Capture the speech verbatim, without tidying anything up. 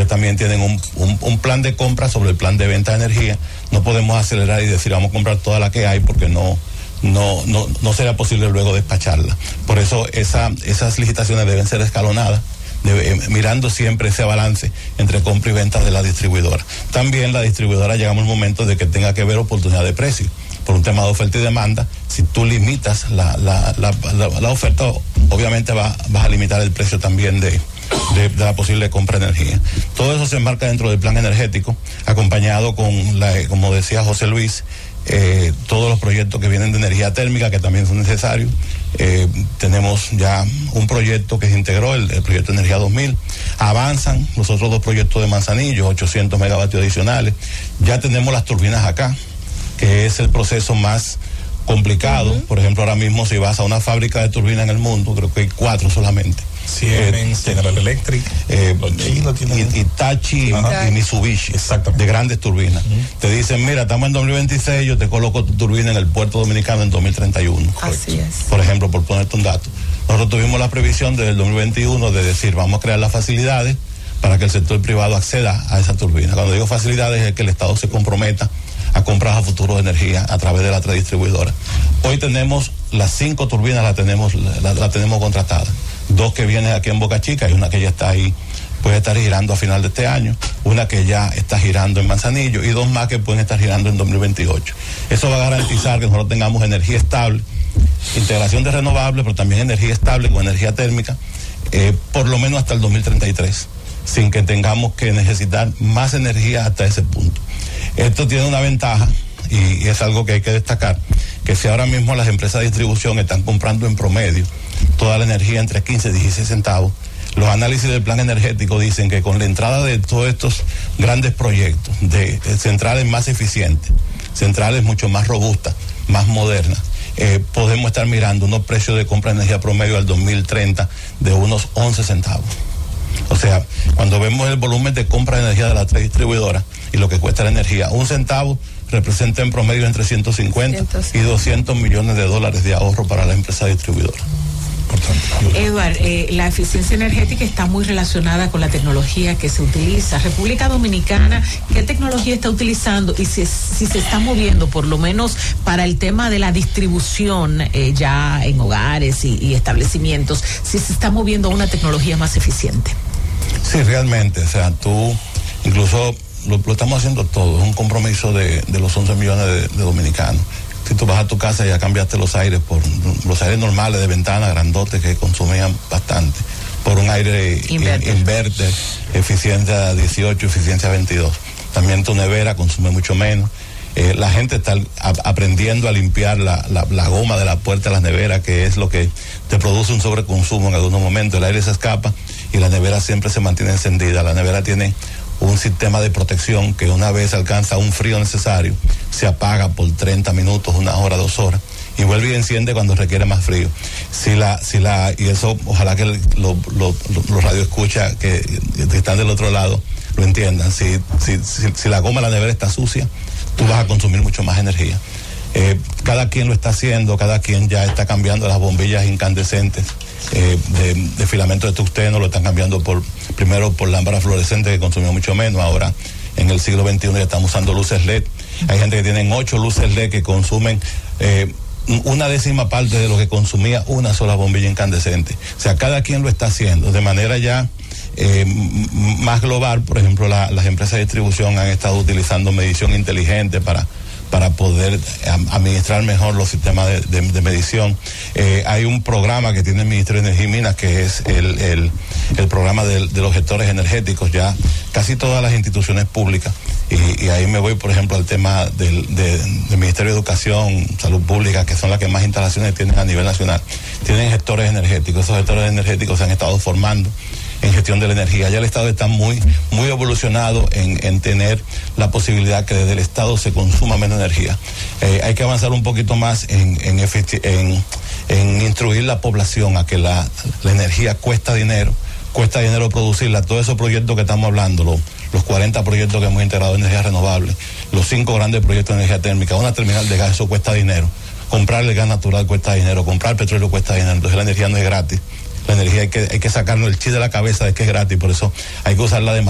también tienen un, un, un plan de compra sobre el plan de venta de energía. No podemos acelerar y decir vamos a comprar toda la que hay porque no no no no será posible luego despacharla. Por eso esa, esas licitaciones deben ser escalonadas, debe, mirando siempre ese balance entre compra y venta de la distribuidora. También la distribuidora llegamos al momento de que tenga que ver oportunidad de precio. Por un tema de oferta y demanda, si tú limitas la, la, la, la, la oferta, obviamente va, vas a limitar el precio también de, de, de la posible compra de energía. Todo eso se enmarca dentro del plan energético, acompañado con, la, como decía José Luis, eh, todos los proyectos que vienen de energía térmica, que también son necesarios. Eh, tenemos ya un proyecto que se integró, el, el proyecto de Energía dos mil. Avanzan los otros dos proyectos de Manzanillo, ochocientos megavatios adicionales. Ya tenemos las turbinas acá, que es el proceso más complicado. Uh-huh. Por ejemplo, ahora mismo si vas a una fábrica de turbinas en el mundo, creo que hay cuatro solamente. Siemens, eh, General Electric, eh, y Hitachi y, y Mitsubishi, de grandes turbinas. Uh-huh. Te dicen, mira, estamos en dos mil veintiséis, yo te coloco tu turbina en el puerto dominicano en dos mil treinta y uno. Así es. Por ejemplo, por ponerte un dato. Nosotros tuvimos la previsión desde el dos mil veintiuno de decir, vamos a crear las facilidades para que el sector privado acceda a esa turbina. Cuando digo facilidades es que el Estado se comprometa a comprar a futuro de energía a través de la tres distribuidora. Hoy tenemos las cinco turbinas, las tenemos, la, la tenemos contratadas. Dos que vienen aquí en Boca Chica y una que ya está ahí, puede estar girando a final de este año, una que ya está girando en Manzanillo y dos más que pueden estar girando en dos mil veintiocho. Eso va a garantizar que nosotros tengamos energía estable, integración de renovables, pero también energía estable con energía térmica, eh, por lo menos hasta el dos mil treinta y tres, sin que tengamos que necesitar más energía hasta ese punto. Esto tiene una ventaja y, y es algo que hay que destacar, que si ahora mismo las empresas de distribución están comprando en promedio toda la energía entre quince y dieciséis centavos, los análisis del plan energético dicen que con la entrada de todos estos grandes proyectos de, de centrales más eficientes, centrales mucho más robustas, más modernas, eh, podemos estar mirando unos precios de compra de energía promedio al dos mil treinta de unos once centavos. O sea, cuando vemos el volumen de compra de energía de las tres distribuidoras y lo que cuesta la energía, un centavo representa en promedio entre ciento cincuenta y doscientos millones de dólares de ahorro para la empresa distribuidora. Edward, eh, la eficiencia energética está muy relacionada con la tecnología que se utiliza. República Dominicana, ¿qué tecnología está utilizando? Y si, si se está moviendo, por lo menos para el tema de la distribución eh, ya en hogares y, y establecimientos, si se está moviendo a una tecnología más eficiente. Sí, realmente, o sea, tú, incluso lo, lo estamos haciendo todo, es un compromiso de, de los once millones de, de dominicanos. Si tú vas a tu casa y ya cambiaste los aires por los aires normales de ventana, grandotes, que consumían bastante, por un aire inverter, inverter eficiencia dieciocho, eficiencia veintidós. También tu nevera consume mucho menos. Eh, la gente está a, aprendiendo a limpiar la, la, la goma de la puerta de las neveras, que es lo que te produce un sobreconsumo en algunos momentos. El aire se escapa y la nevera siempre se mantiene encendida. La nevera tiene un sistema de protección que una vez alcanza un frío necesario, se apaga por treinta minutos, una hora, dos horas, y vuelve y enciende cuando requiere más frío. Si la, si la, y eso, ojalá que los lo, lo, lo radioescuchas que, que están del otro lado lo entiendan. Si, si, si, si la goma de la nevera está sucia, tú vas a consumir mucho más energía. Eh, cada quien lo está haciendo, cada quien ya está cambiando las bombillas incandescentes eh, de, de filamento de tungsteno, lo están cambiando por, primero por lámparas fluorescentes que consumían mucho menos. Ahora en el siglo veintiuno ya estamos usando luces L E D. Hay gente que tienen ocho luces L E D que consumen eh, una décima parte de lo que consumía una sola bombilla incandescente. O sea, cada quien lo está haciendo de manera ya eh, más global. Por ejemplo, la, las empresas de distribución han estado utilizando medición inteligente para para poder administrar mejor los sistemas de, de, de medición. Eh, hay un programa que tiene el Ministerio de Energía y Minas, que es el, el, el programa de, de los gestores energéticos. Ya casi todas las instituciones públicas, y, y ahí me voy, por ejemplo, al tema del, de, del Ministerio de Educación, Salud Pública, que son las que más instalaciones tienen a nivel nacional, tienen gestores energéticos. Esos gestores energéticos se han estado formando en gestión de la energía. Ya el Estado está muy muy evolucionado en, en tener la posibilidad que desde el Estado se consuma menos energía. Eh, hay que avanzar un poquito más en, en, efecti- en, en instruir la población a que la, la energía cuesta dinero, cuesta dinero producirla. Todos esos proyectos que estamos hablando, los, los cuarenta proyectos que hemos integrado en energía renovable, los cinco grandes proyectos de energía térmica, una terminal de gas, eso cuesta dinero. Comprar el gas natural cuesta dinero, comprar petróleo cuesta dinero. Entonces la energía no es gratis. La energía hay que, hay que sacarnos el chip de la cabeza de que es gratis, por eso hay que usarla de